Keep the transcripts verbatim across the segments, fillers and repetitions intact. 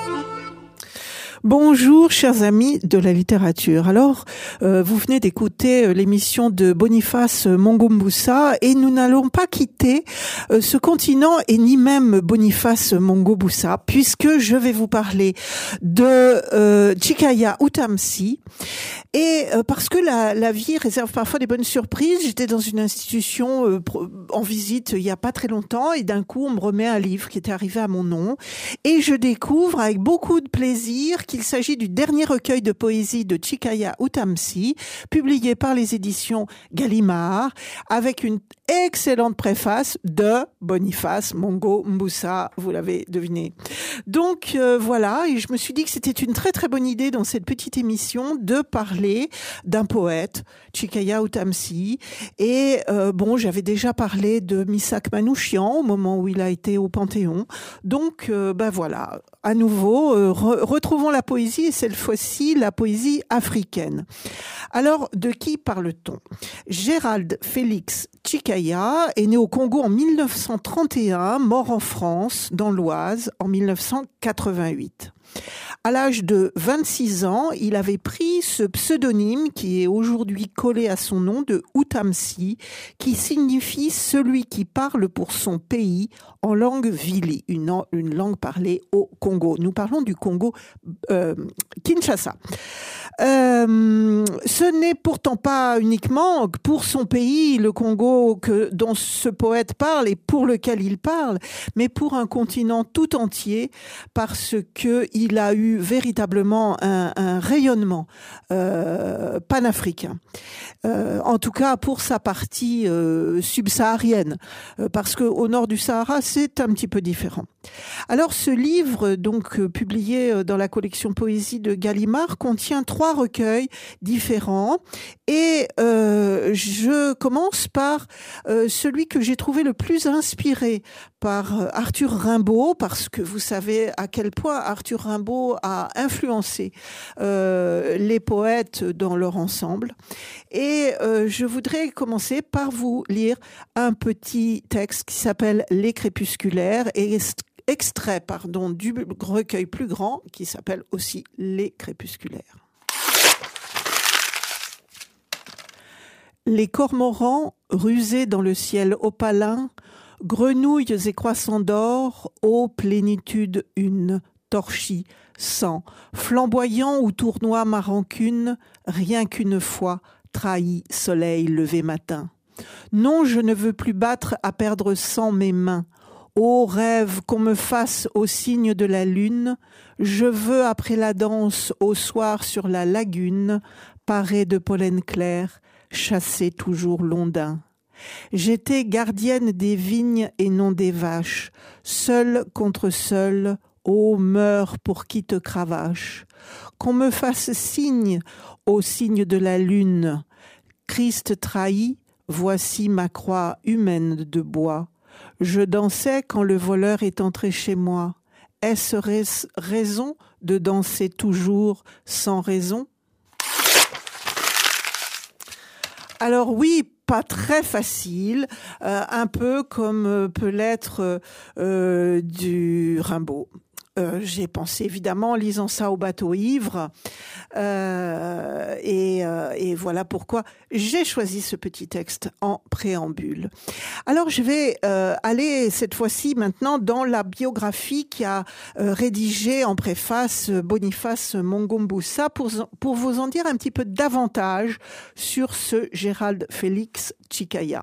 Bonjour chers amis de la littérature. Alors, euh, vous venez d'écouter euh, l'émission de Boniface Mongombusa et nous n'allons pas quitter euh, ce continent et ni même Boniface Mongombusa puisque je vais vous parler de euh, Tshikaya Utamsi. Et euh, parce que la, la vie réserve parfois des bonnes surprises, j'étais dans une institution euh, en visite il y a pas très longtemps et d'un coup on me remet un livre qui était arrivé à mon nom et je découvre avec beaucoup de plaisir qu'il s'agit du dernier recueil de poésie de Tshikaya Utamsi, publié par les éditions Gallimard, avec une excellente préface de Boniface Mongombusa, vous l'avez deviné. Donc euh, voilà, et je me suis dit que c'était une très très bonne idée dans cette petite émission de parler d'un poète, Tshikaya Utamsi, et euh, bon, j'avais déjà parlé de Misak Manouchian au moment où il a été au Panthéon, donc euh, ben voilà, à nouveau, euh, re- retrouvons la poésie, et cette fois-ci la poésie africaine. Alors, de qui parle-t-on ? Gérald Félix Tshikaya est né au Congo en mille neuf cent trente et un, mort en France, dans l'Oise, en mille neuf cent quatre-vingt-huit. À l'âge de vingt-six ans, il avait pris ce pseudonyme qui est aujourd'hui collé à son nom de Utamsi, qui signifie celui qui parle pour son pays en langue vili, une, une langue parlée au Congo. Nous parlons du Congo euh, Kinshasa. Euh, ce n'est pourtant pas uniquement pour son pays, le Congo, que, dont ce poète parle et pour lequel il parle, mais pour un continent tout entier, parce que il a eu véritablement un, un rayonnement euh, panafricain. Euh, en tout cas pour sa partie euh, subsaharienne, euh, parce que au nord du Sahara, c'est un petit peu différent. Alors ce livre, donc euh, publié dans la collection Poésie de Gallimard, contient trois recueils différents et euh, je commence par euh, celui que j'ai trouvé le plus inspiré par Arthur Rimbaud, parce que vous savez à quel point Arthur Rimbaud a influencé euh, les poètes dans leur ensemble. Et euh, je voudrais commencer par vous lire un petit texte qui s'appelle « Les crépusculaires » et extrait pardon, du recueil plus grand qui s'appelle aussi « Les crépusculaires ». Les cormorans, rusés dans le ciel opalin, grenouilles et croissants d'or, ô plénitude une, torchis, sang, flamboyant ou tournoie ma rancune, rien qu'une fois, trahi soleil levé matin. Non, je ne veux plus battre à perdre sang mes mains. Ô rêve qu'on me fasse au signe de la lune, je veux après la danse au soir sur la lagune, parée de pollen clair, chasser toujours l'ondin. J'étais gardienne des vignes et non des vaches, seule contre seule, ô meurs pour qui te cravache. Qu'on me fasse signe au signe de la lune, Christ trahi, voici ma croix humaine de bois. Je dansais quand le voleur est entré chez moi. Est-ce raison de danser toujours sans raison ? Alors oui, pas très facile, euh, un peu comme euh, peut l'être euh, du Rimbaud. Euh, j'ai pensé évidemment en lisant ça au bateau ivre euh, et, euh, et voilà pourquoi j'ai choisi ce petit texte en préambule. Alors je vais euh, aller cette fois-ci maintenant dans la biographie qu'a euh, rédigée en préface Boniface Mongombusa pour, pour vous en dire un petit peu davantage sur ce Gérald Félix Tshikaya.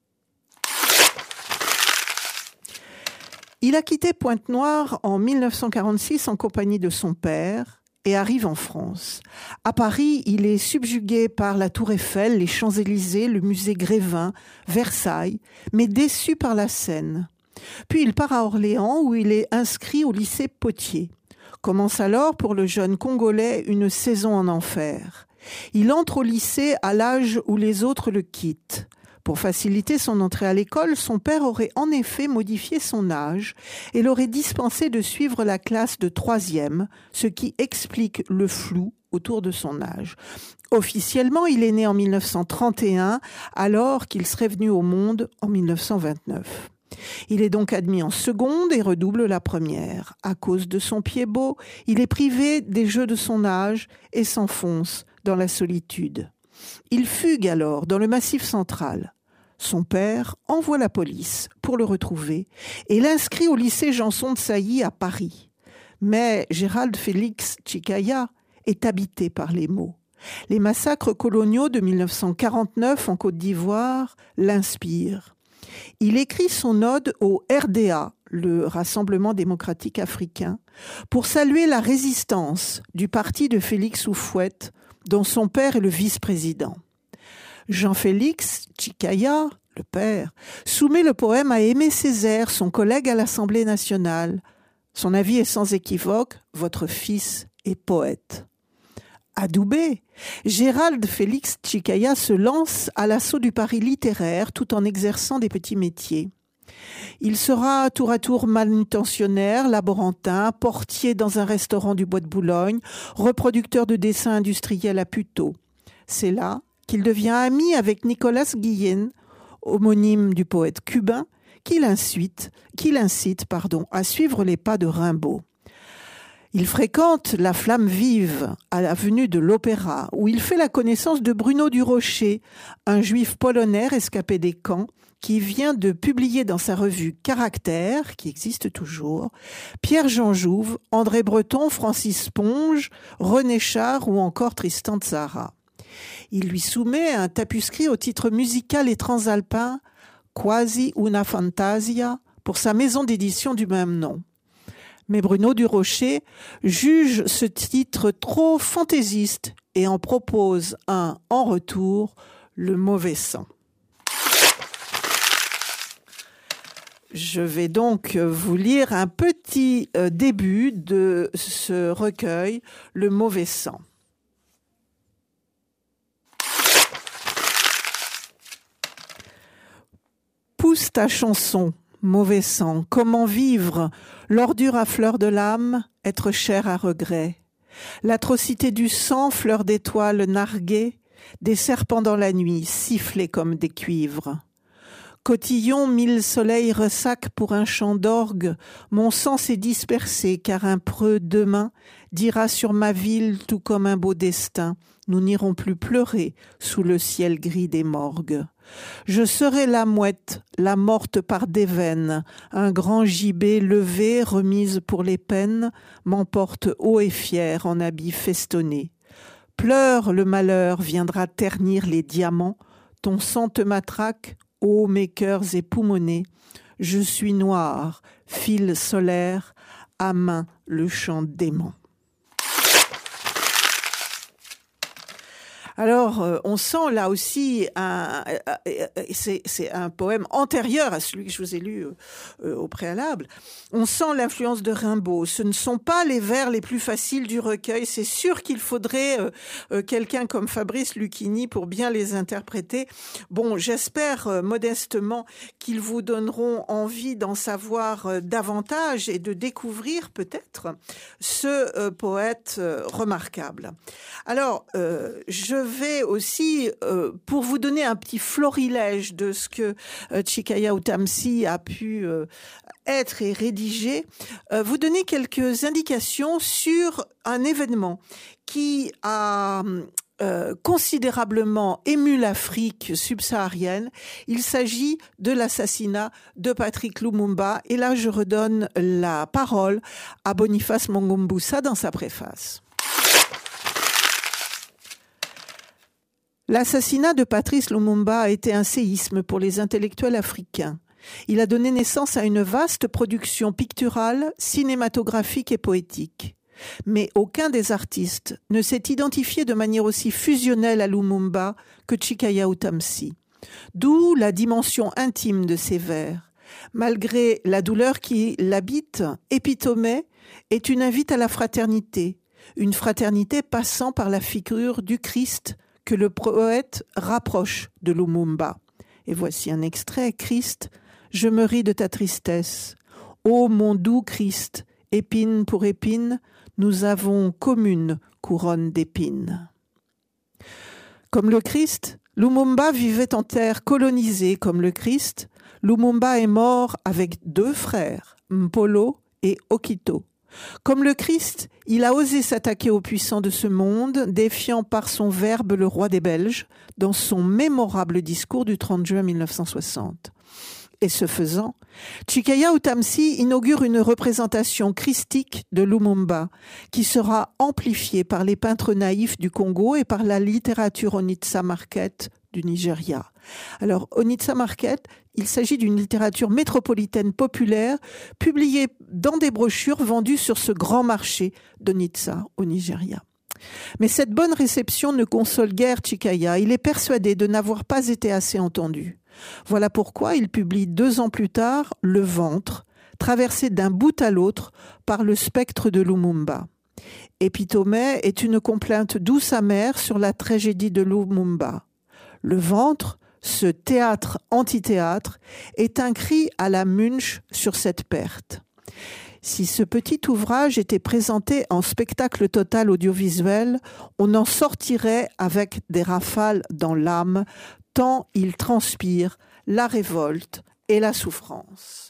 Il a quitté Pointe-Noire en mille neuf cent quarante-six en compagnie de son père et arrive en France. À Paris, il est subjugué par la Tour Eiffel, les Champs-Élysées, le musée Grévin, Versailles, mais déçu par la Seine. Puis il part à Orléans où il est inscrit au lycée Potier. Commence alors pour le jeune Congolais une saison en enfer. Il entre au lycée à l'âge où les autres le quittent. Pour faciliter son entrée à l'école, son père aurait en effet modifié son âge et l'aurait dispensé de suivre la classe de troisième, ce qui explique le flou autour de son âge. Officiellement, il est né en mille neuf cent trente et un, alors qu'il serait venu au monde en mille neuf cent vingt-neuf. Il est donc admis en seconde et redouble la première. À cause de son pied beau, il est privé des jeux de son âge et s'enfonce dans la solitude. Il fugue alors dans le Massif central. Son père envoie la police pour le retrouver et l'inscrit au lycée Janson de Sailly à Paris. Mais Gérald Félix Tchikaya est habité par les maux. Les massacres coloniaux de mille neuf cent quarante-neuf en Côte d'Ivoire l'inspirent. Il écrit son ode au R D A, le Rassemblement démocratique africain, pour saluer la résistance du parti de Félix Houphouët, dont son père est le vice-président. Jean-Félix Tchikaya, le père, soumet le poème à Aimé Césaire, son collègue à l'Assemblée nationale. Son avis est sans équivoque, « Votre fils est poète ». Adoubé, Gérald Félix Tchikaya se lance à l'assaut du Paris littéraire tout en exerçant des petits métiers. Il sera tour à tour manutentionnaire, laborantin, portier dans un restaurant du Bois de Boulogne, reproducteur de dessins industriels à Puteaux. C'est là qu'il devient ami avec Nicolas Guillen, homonyme du poète cubain, qui l'incite, qui l'incite, pardon, à suivre les pas de Rimbaud. Il fréquente la Flamme Vive à l'avenue de l'Opéra, où il fait la connaissance de Bruno Durocher, un juif polonais escapé des camps, qui vient de publier dans sa revue Caractère, qui existe toujours, Pierre-Jean Jouve, André Breton, Francis Ponge, René Char ou encore Tristan Tzara. Il lui soumet un tapuscrit au titre musical et transalpin Quasi una fantasia pour sa maison d'édition du même nom. Mais Bruno Durocher juge ce titre trop fantaisiste et en propose un en retour, Le mauvais sang. Je vais donc vous lire un petit début de ce recueil, Le mauvais sang. Pousse ta chanson, mauvais sang, comment vivre, l'ordure à fleur de l'âme, être cher à regret. L'atrocité du sang, fleur d'étoile narguée, des serpents dans la nuit, sifflés comme des cuivres. Cotillon, mille soleils ressac pour un chant d'orgue, mon sang s'est dispersé, car un preux demain dira sur ma ville tout comme un beau destin, nous n'irons plus pleurer sous le ciel gris des morgues. Je serai la mouette, la morte par des veines, un grand gibet levé, remise pour les peines, m'emporte haut et fier en habits festonnés. Pleure le malheur, viendra ternir les diamants, ton sang te matraque, ô mes cœurs époumonés, je suis noir, fil solaire, à main le chant dément. Alors, euh, on sent là aussi, un, euh, c'est, c'est un poème antérieur à celui que je vous ai lu euh, au préalable. On sent l'influence de Rimbaud. Ce ne sont pas les vers les plus faciles du recueil. C'est sûr qu'il faudrait euh, euh, quelqu'un comme Fabrice Lucchini pour bien les interpréter. Bon, j'espère euh, modestement qu'ils vous donneront envie d'en savoir euh, davantage et de découvrir peut-être ce euh, poète euh, remarquable. Alors, euh, je vais aussi, euh, pour vous donner un petit florilège de ce que euh, Tchikaya Utamsi a pu euh, être et rédiger, euh, vous donner quelques indications sur un événement qui a euh, considérablement ému l'Afrique subsaharienne. Il s'agit de l'assassinat de Patrice Lumumba. Et là, je redonne la parole à Boniface Mongombusa dans sa préface. L'assassinat de Patrice Lumumba a été un séisme pour les intellectuels africains. Il a donné naissance à une vaste production picturale, cinématographique et poétique. Mais aucun des artistes ne s'est identifié de manière aussi fusionnelle à Lumumba que Tchikaya Utamsi. D'où la dimension intime de ses vers. Malgré la douleur qui l'habite, Épithomée est une invite à la fraternité, une fraternité passant par la figure du Christ que le poète rapproche de Lumumba. Et voici un extrait. Christ, je me ris de ta tristesse. Ô mon doux Christ, épine pour épine, nous avons commune couronne d'épines. Comme le Christ, Lumumba vivait en terre colonisée comme le Christ. Lumumba est mort avec deux frères, Mpolo et Okito. Comme le Christ, il a osé s'attaquer aux puissants de ce monde, défiant par son verbe le roi des Belges, dans son mémorable discours du trente juin mille neuf cent soixante. Et ce faisant, Tshikaya Utamsi inaugure une représentation christique de Lumumba, qui sera amplifiée par les peintres naïfs du Congo et par la littérature Onitsa Market du Nigeria. Alors, Onitsa Market, il s'agit d'une littérature métropolitaine populaire publiée dans des brochures vendues sur ce grand marché d'Onitsa au Nigeria. Mais cette bonne réception ne console guère Tshikaya. Il est persuadé de n'avoir pas été assez entendu. Voilà pourquoi il publie deux ans plus tard « Le ventre », traversé d'un bout à l'autre par le spectre de Lumumba. Épithomée est une complainte douce amère sur la tragédie de Lumumba. Le ventre, ce théâtre antithéâtre, est un cri à la Munch sur cette perte. Si ce petit ouvrage était présenté en spectacle total audiovisuel, on en sortirait avec des rafales dans l'âme, tant il transpire la révolte et la souffrance.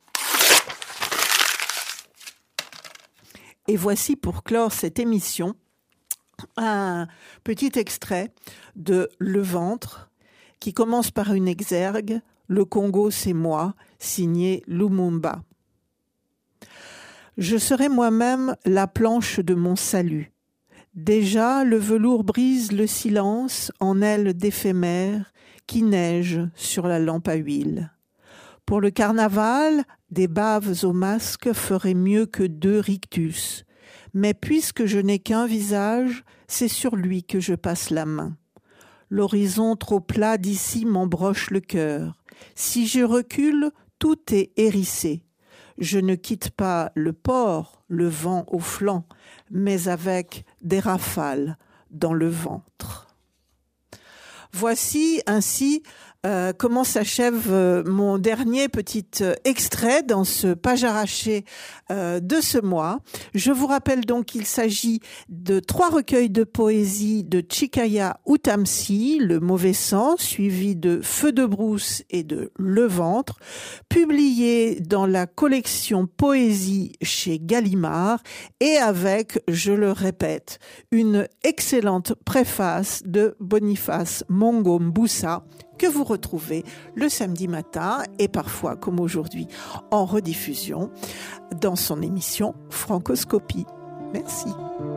Et voici pour clore cette émission un petit extrait de Le ventre qui commence par une exergue « Le Congo, c'est moi », signé Lumumba. Je serai moi-même la planche de mon salut. Déjà, le velours brise le silence en ailes d'éphémère qui neige sur la lampe à huile. Pour le carnaval, des baves au masque feraient mieux que deux rictus. Mais puisque je n'ai qu'un visage, c'est sur lui que je passe la main. L'horizon trop plat d'ici m'embroche le cœur. Si je recule, tout est hérissé. Je ne quitte pas le port, le vent au flanc, mais avec des rafales dans le ventre. Voici ainsi euh, comment s'achève euh, mon dernier petit euh, extrait dans ce page arrachée euh, de ce mois. Je vous rappelle donc qu'il s'agit de trois recueils de poésie de Tshikaya Utamsi, Le mauvais sang, suivi de Feu de brousse et de Le ventre, publiés dans la collection Poésie chez Gallimard et avec, je le répète, une excellente préface de Boniface Mongo Mbusa que vous retrouvez le samedi matin et parfois, comme aujourd'hui, en rediffusion dans son émission Francoscopie. Merci.